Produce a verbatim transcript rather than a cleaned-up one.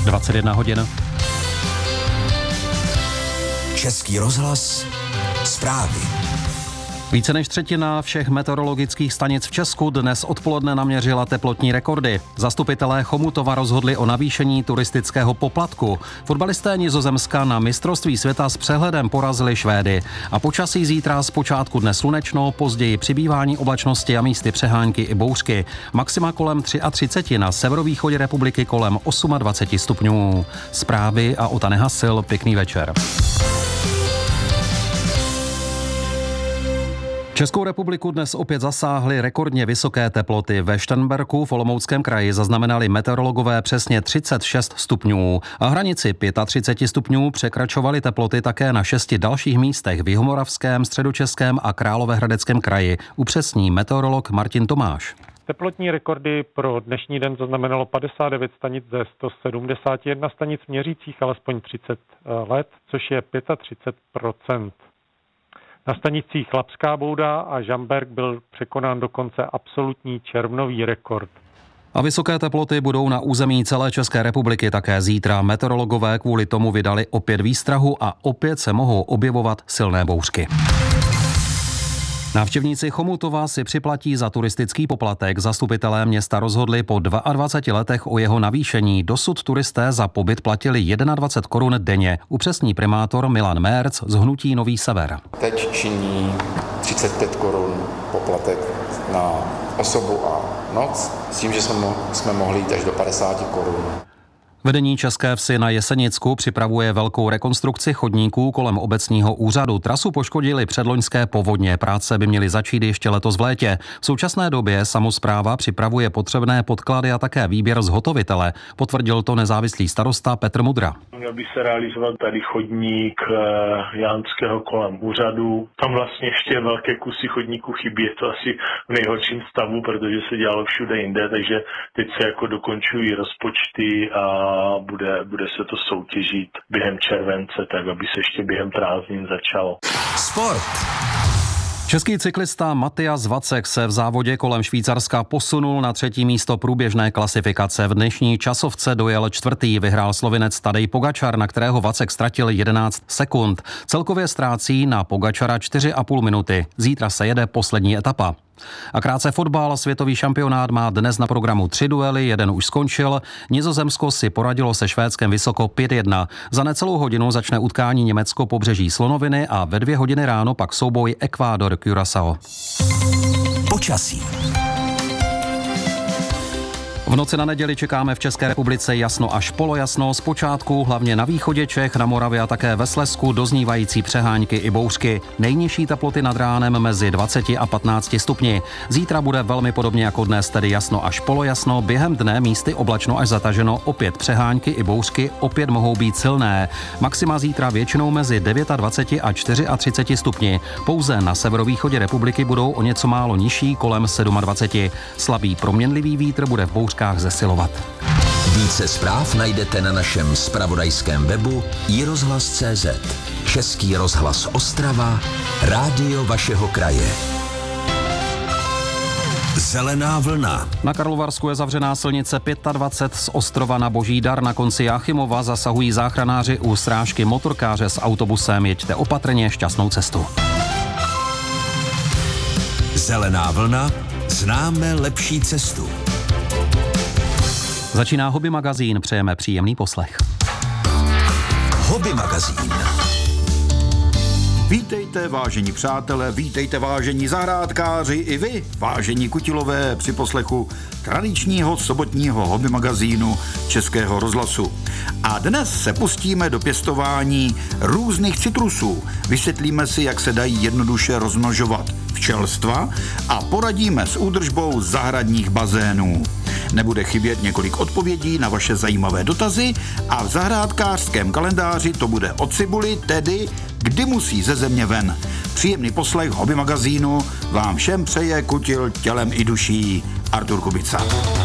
dvacet jedna hodin. Český rozhlas, zprávy. Více než třetina všech meteorologických stanic v Česku dnes odpoledne naměřila teplotní rekordy. Zastupitelé Chomutova rozhodli o navýšení turistického poplatku. Fotbalisté Nizozemska na mistrovství světa s přehledem porazili Švédy. A počasí zítra zpočátku dnes slunečno, později přibývání oblačnosti a místy přehánky i bouřky. Maxima kolem třicet tři, na severovýchodě republiky kolem dvacet osm stupňů. Zprávy a Ota Nehasil, pěkný večer. Českou republiku dnes opět zasáhly rekordně vysoké teploty. Ve Šternberku v Olomouckém kraji zaznamenali meteorologové přesně třicet šest stupňů a hranici třicet pět stupňů překračovaly teploty také na šesti dalších místech v Jihomoravském, Středočeském a Královéhradeckém kraji, upřesní meteorolog Martin Tomáš. Teplotní rekordy pro dnešní den zaznamenalo padesát devět stanic ze sto sedmdesát jedna stanic měřících alespoň třicet let, což je třicet pět procent. Na stanicích Chlapská Bouda a Žamberk byl překonán dokonce absolutní červnový rekord. A vysoké teploty budou na území celé České republiky také zítra. Meteorologové kvůli tomu vydali opět výstrahu a opět se mohou objevovat silné bouřky. Návštěvníci Chomutova si připlatí za turistický poplatek. Zastupitelé města rozhodli po dvaceti dvou letech o jeho navýšení. Dosud turisté za pobyt platili dvacet jedna korun denně. Upřesní primátor Milan Mérc z hnutí Nový Sever. Teď činí třicet pět korun poplatek na osobu a noc, s tím, že jsme, jsme mohli jít až do padesát korun. Vedení České Vsi na Jesenicku připravuje velkou rekonstrukci chodníků kolem obecního úřadu. Trasu poškodili předloňské povodně. Práce by měly začít ještě letos v létě. V současné době samospráva připravuje potřebné podklady a také výběr zhotovitele. Potvrdil to nezávislý starosta Petr Mudra. Měl by se realizovat tady chodník Jánského kolem úřadu. Tam vlastně ještě velké kusy chodníku chybí. Je to asi v nejhorším stavu, protože se dělalo všude jinde, takže teď se jako dokončují rozpočty a Bude, bude se to soutěžit během července, tak aby se ještě během prázdnin začalo. Sport. Český cyklista Matyas Vacek se v závodě kolem Švýcarska posunul na třetí místo průběžné klasifikace. V dnešní časovce dojel čtvrtý, vyhrál Slovinec Tadej Pogačar, na kterého Vacek ztratil jedenáct sekund. Celkově ztrácí na Pogačara čtyři a půl minuty. Zítra se jede poslední etapa. A krátce fotbal, světový šampionát má dnes na programu tři duely, jeden už skončil. Nizozemsko si poradilo se Švédskem vysoko pět jedna. Za necelou hodinu začne utkání Německo pobřeží Slonoviny a ve dvě hodiny ráno pak souboj Ekvádor Curaçao. Počasí. V noci na neděli čekáme v České republice jasno až polojasno, zpočátku hlavně na východě Čech, na Moravě a také ve Slezsku doznívající přehánky i bouřky. Nejnižší teploty nad ránem mezi dvaceti a patnácti stupni. Zítra bude velmi podobně jako dnes, tedy jasno až polojasno, během dne místy oblačno až zataženo, opět přehánky i bouřky opět mohou být silné. Maxima zítra většinou mezi dvaceti devíti a třiceti čtyřmi stupni. Pouze na severovýchodě republiky budou o něco málo nižší, kolem dvaceti sedmi. Slabý proměnlivý vítr bude v bouřkách zesilovat. Více zpráv najdete na našem zpravodajském webu i rozhlas tečka cé zet. Český rozhlas Ostrava, rádio vašeho kraje. Zelená vlna. Na Karlovarsku je zavřená silnice dvacet pět z Ostrova na Boží Dar. Na konci Jáchymova zasahují záchranáři u srážky motorkáře s autobusem. Jeďte opatrně, šťastnou cestu. Zelená vlna. Známe lepší cestu. Začíná Hobby magazín, přejeme příjemný poslech. Hobby magazín. Vítejte, vážení přátelé, vítejte, vážení zahrádkáři, i vy, vážení kutilové, při poslechu tradičního sobotního hobby magazínu Českého rozhlasu. A dnes se pustíme do pěstování různých citrusů. Vysvětlíme si, jak se dají jednoduše rozmnožovat včelstva a poradíme s údržbou zahradních bazénů. Nebude chybět několik odpovědí na vaše zajímavé dotazy a v zahrádkářském kalendáři to bude o cibuli, tedy kdy musí ze země ven. Příjemný poslech hobby magazínu vám všem přeje kutil tělem i duší Artur Kubica.